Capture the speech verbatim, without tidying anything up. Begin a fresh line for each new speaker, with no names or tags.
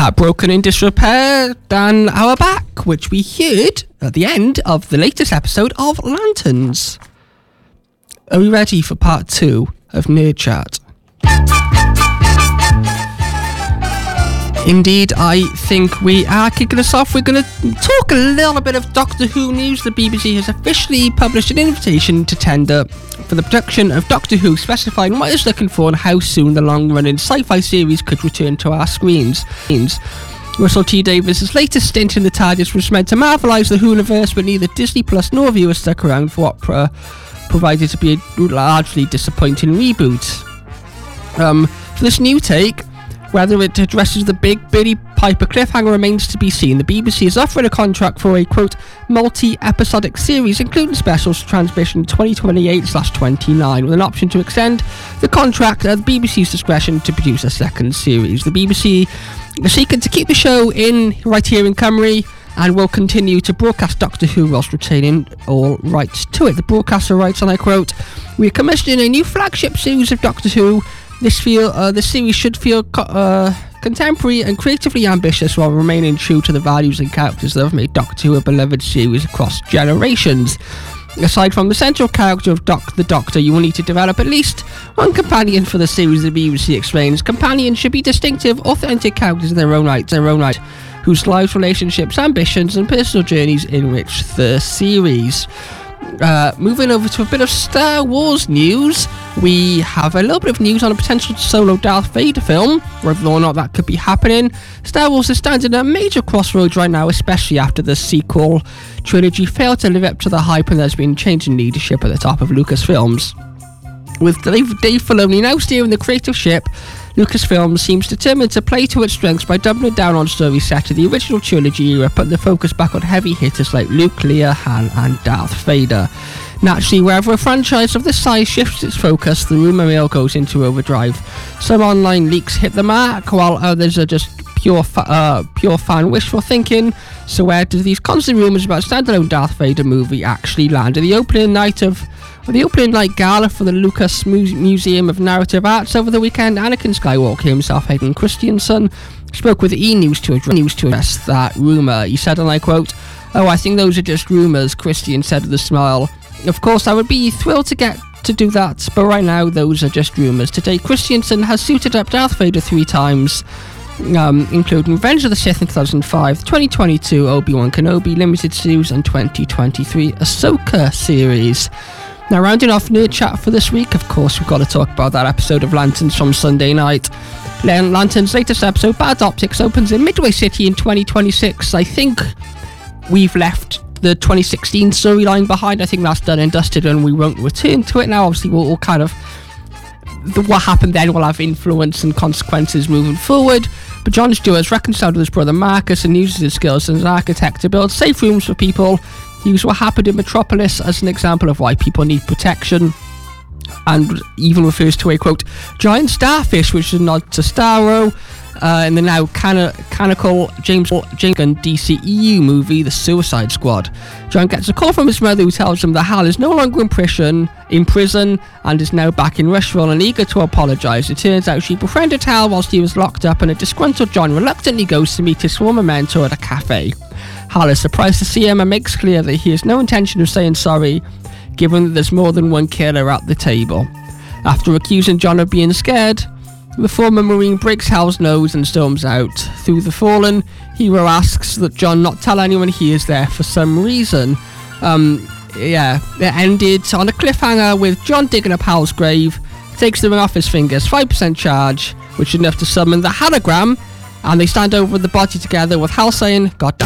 Heartbroken in disrepair, Dan Auerbach, which we heard at the end of the latest episode of Lanterns. Are we ready for part two of Nerd Chat? Indeed, I think we are kicking us off. We're going to talk a little bit of Doctor Who news. The B B C has officially published an invitation to tender for the production of Doctor Who, specifying what it's looking for and how soon the long-running sci-fi series could return to our screens. Russell T Davies' latest stint in the TARDIS was meant to marvelise the Who-universe, but neither Disney Plus nor viewers stuck around for what pro- provided to be a largely disappointing reboot. Um, for this new take, whether it addresses the big Billy Piper cliffhanger remains to be seen. The B B C is offering a contract for a, quote, multi-episodic series, including specials to transmission twenty twenty-eight twenty-nine, with an option to extend the contract at the B B C's discretion to produce a second series. The B B C is seeking to keep the show in right here in Cymru and will continue to broadcast Doctor Who whilst retaining all rights to it. The broadcaster writes, and I quote, "We are commissioning a new flagship series of Doctor Who. This feel uh, this series should feel co- uh, contemporary and creatively ambitious while remaining true to the values and characters that have made Doctor Who a beloved series across generations. Aside from the central character of Doc the Doctor, you will need to develop at least one companion for the series," the B B C explains. Companions should be distinctive, authentic characters in their own right, their own right, whose lives, relationships, ambitions and personal journeys enrich the series. Uh, moving over to a bit of Star Wars news, we have a little bit of news on a potential solo Darth Vader film, whether or not that could be happening. Star Wars is standing at a major crossroads right now, especially after the sequel trilogy failed to live up to the hype and there's been change in leadership at the top of Lucasfilms. With Dave, Dave Filoni now steering the creative ship, Lucasfilm seems determined to play to its strengths by doubling down on stories set in the original trilogy era, putting the focus back on heavy hitters like Luke, Leia, Han and Darth Vader. Naturally, wherever a franchise of this size shifts its focus, the rumour mill goes into overdrive. Some online leaks hit the mark, while others are just pure fa- uh, pure fan wishful thinking. So where do these constant rumours about a standalone Darth Vader movie actually land? At the opening night of the opening night gala for the Lucas Mu- Museum of Narrative Arts over the weekend, Anakin Skywalker himself, Hayden Christensen, spoke with E! News to address, news to address that rumour. He said, and I quote, "Oh, I think those are just rumours," Christian said with a smile. "Of course, I would be thrilled to get to do that, but right now, those are just rumours." Today, Christensen has suited up Darth Vader three times, um, including Revenge of the Sith in two thousand five, twenty twenty-two Obi-Wan Kenobi Limited Series, and twenty twenty-three Ahsoka series. Now, rounding off Nerd Chat for this week, of course, we've got to talk about that episode of Lanterns from Sunday night. Lanterns' latest episode, Bad Optics, opens in Midway City in twenty twenty-six. I think we've left the twenty sixteen storyline behind. I think that's done and dusted and we won't return to it now. Obviously, we'll all kind of... The, what happened then will have influence and consequences moving forward. But Jon Stewart has reconciled with his brother Marcus and uses his skills as an architect to build safe rooms for people. He used what happened in Metropolis as an example of why people need protection, and even refers to a, quote, giant starfish, which is a nod to Starro, uh, in the now cano- canonical James James Gunn D C E U movie, The Suicide Squad. Jon gets a call from his mother who tells him that Hal is no longer in prison, in prison and is now back in Rushville and eager to apologise. It turns out she befriended Hal whilst he was locked up, and a disgruntled Jon reluctantly goes to meet his former mentor at a cafe. Hal is surprised to see him and makes clear that he has no intention of saying sorry, given that there's more than one killer at the table. After accusing Jon of being scared, the former Marine breaks Hal's nose and storms out. Through the fallen, hero asks that Jon not tell anyone he is there for some reason. Um, yeah, it ended on a cliffhanger with Jon digging up Hal's grave, takes the ring off his fingers, five percent charge, which is enough to summon the hologram, and they stand over the body together with Hal saying, "God damn."